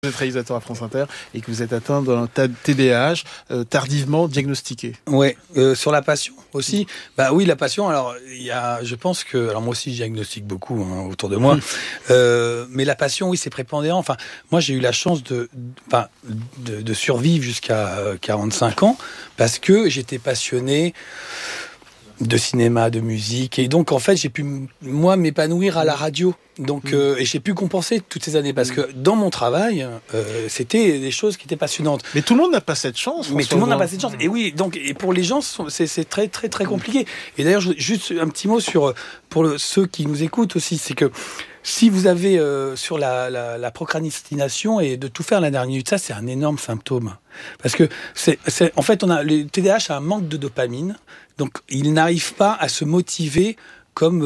Vous êtes réalisateur à France Inter et que vous êtes atteint d'un TDAH tardivement diagnostiqué. Ouais, sur la passion aussi. Bah oui, la passion. Alors je pense que, alors moi aussi je diagnostique beaucoup autour de moi, mais la passion, oui, c'est prépondérant. Enfin, moi j'ai eu la chance de survivre jusqu'à 45 ans parce que j'étais passionné de cinéma, de musique, et donc en fait j'ai pu moi m'épanouir à la radio. Donc et j'ai pu compenser toutes ces années parce que dans mon travail c'était des choses qui étaient passionnantes. Mais tout le monde n'a pas cette chance. Mais tout le monde n'a pas cette chance. Et oui, donc et pour les gens c'est très très très compliqué. Et d'ailleurs juste un petit mot sur ceux qui nous écoutent aussi, c'est que si vous avez sur la procrastination et de tout faire à la dernière minute, ça c'est un énorme symptôme. Parce que en fait le TDAH a un manque de dopamine, donc il n'arrive pas à se motiver comme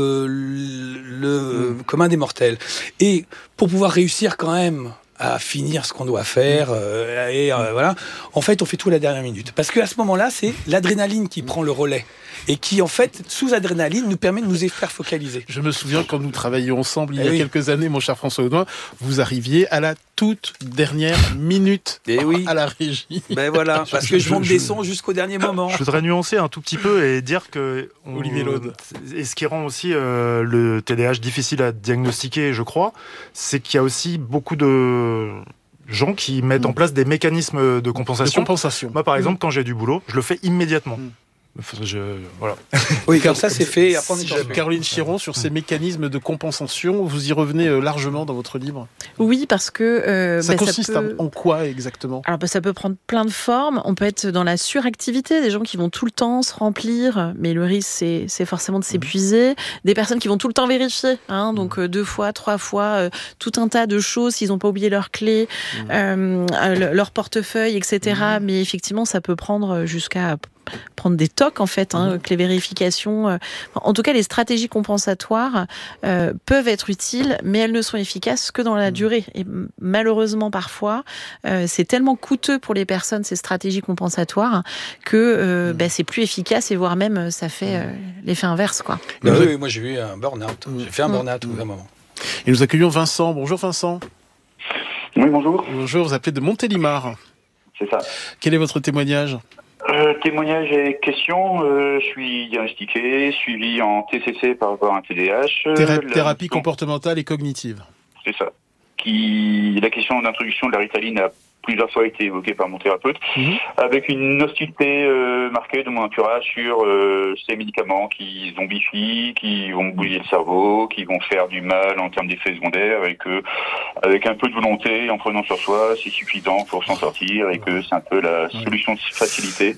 comme un des mortels. Et pour pouvoir réussir quand même à finir ce qu'on doit faire, voilà, en fait on fait tout à la dernière minute. Parce qu'à ce moment-là, c'est l'adrénaline qui prend le relais. Et qui, en fait, sous adrénaline, nous permet de nous faire focaliser. Je me souviens quand nous travaillions ensemble il y a quelques années, mon cher François Audouin, vous arriviez à la toute dernière minute à la régie. Ben voilà, parce que je monte des sons jusqu'au dernier moment. Je voudrais nuancer un tout petit peu et dire que Olivier Laude. Et ce qui rend aussi le TDAH difficile à diagnostiquer, je crois, c'est qu'il y a aussi beaucoup de gens qui mettent en place des mécanismes de compensation. Moi, par exemple, quand j'ai du boulot, je le fais immédiatement. Voilà. Oui, comme ça c'est fait. Après, Caroline Chiron, sur ces mécanismes de compensation, vous y revenez largement dans votre livre. Oui, parce que ça consiste en quoi exactement ? Alors ça peut prendre plein de formes. On peut être dans la suractivité, des gens qui vont tout le temps se remplir, mais le risque c'est forcément de s'épuiser. Des personnes qui vont tout le temps vérifier, donc 2 fois, 3 fois, tout un tas de choses s'ils n'ont pas oublié leurs clés, leur portefeuille, etc. Mais effectivement, ça peut prendre jusqu'à prendre des tocs en fait, que les vérifications. En tout cas, les stratégies compensatoires peuvent être utiles, mais elles ne sont efficaces que dans la durée. Et malheureusement, parfois, c'est tellement coûteux pour les personnes ces stratégies compensatoires que c'est plus efficace et voire même ça fait l'effet inverse, quoi. Oui, moi j'ai eu un burn-out. J'ai fait un burn-out à un moment. Et nous accueillons Vincent. Bonjour Vincent. Oui, bonjour. Bonjour, vous appelez de Montélimar. C'est ça. Quel est votre témoignage ? Témoignage et question, je suis diagnostiqué, suivi en TCC par rapport à un TDAH. Thérapie comportementale et cognitive. C'est ça. La question d'introduction de la Ritaline a plusieurs fois été évoquée par mon thérapeute, avec une hostilité marquée de mon entourage sur ces médicaments qui zombifient, qui vont bouger le cerveau, qui vont faire du mal en termes d'effets secondaires, et que avec un peu de volonté, en prenant sur soi, c'est suffisant pour s'en sortir, et que c'est un peu la solution de facilité.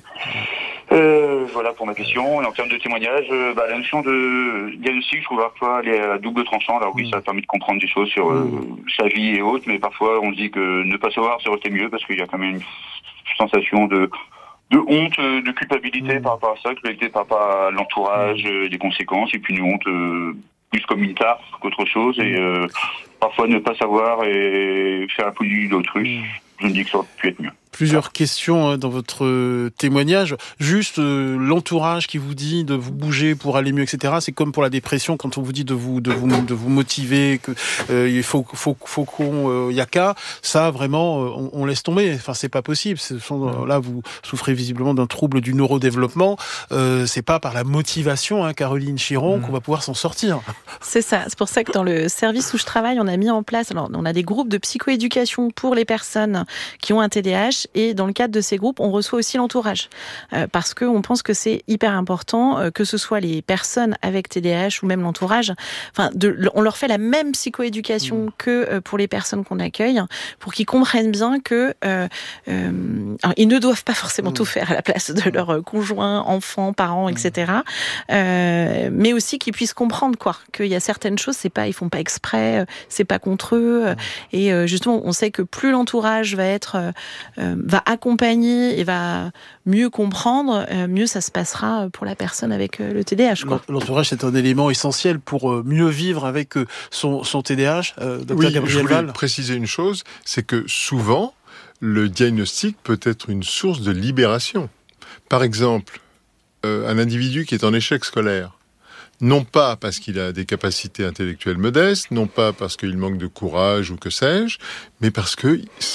Voilà pour ma question. Et en termes de témoignage, la notion de diagnostic, je trouve parfois elle est à double tranchant. Alors oui, ça permet de comprendre des choses sur sa vie et autres, mais parfois on se dit que ne pas savoir, ça aurait été mieux, parce qu'il y a quand même une sensation de honte, de culpabilité par rapport à ça, culpabilité par rapport à l'entourage, des conséquences, et puis une honte plus comme une tare qu'autre chose, et parfois ne pas savoir et faire un peu du d'autrui. Je me dis que ça aurait pu être mieux. Plusieurs questions dans votre témoignage. Juste l'entourage qui vous dit de vous bouger pour aller mieux, etc. C'est comme pour la dépression, quand on vous dit de vous motiver, que il faut qu'on y a qu'à. Ça vraiment, on laisse tomber. Enfin, c'est pas possible. Là, vous souffrez visiblement d'un trouble du neurodéveloppement. C'est pas par la motivation, Caroline Chiron, qu'on va pouvoir s'en sortir. C'est ça. C'est pour ça que dans le service où je travaille, on a mis en place. Alors, on a des groupes de psychoéducation pour les personnes qui ont un TDAH. Et dans le cadre de ces groupes, on reçoit aussi l'entourage. Parce qu'on pense que c'est hyper important, que ce soit les personnes avec TDAH ou même l'entourage. On leur fait la même psychoéducation que pour les personnes qu'on accueille, pour qu'ils comprennent bien que alors, ils ne doivent pas forcément tout faire à la place de leurs conjoints, enfants, parents, etc. Mais aussi qu'ils puissent comprendre qu'il y a certaines choses, ils font pas exprès, c'est pas contre eux. Et justement, on sait que plus l'entourage va accompagner et va mieux comprendre, mieux ça se passera pour la personne avec le TDAH. L'entourage, c'est un élément essentiel pour mieux vivre avec son TDAH. Oui, je voulais préciser une chose, c'est que souvent, le diagnostic peut être une source de libération. Par exemple, un individu qui est en échec scolaire, non pas parce qu'il a des capacités intellectuelles modestes, non pas parce qu'il manque de courage ou que sais-je, mais parce que